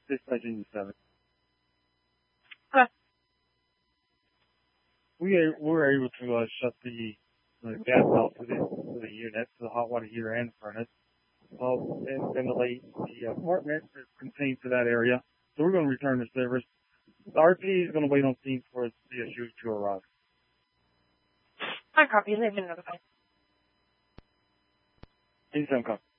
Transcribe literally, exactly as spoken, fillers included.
Dispatch Engine seven. Okay. We are, we're able to uh, shut the, the gas out to the, to the unit, to the hot water heater and furnace, uh, and ventilate the apartment that's contained to that area. So we're going to return the service. The R P is going to wait on scene for the issue to arrive. I copy. They've been notified. Anytime, copy.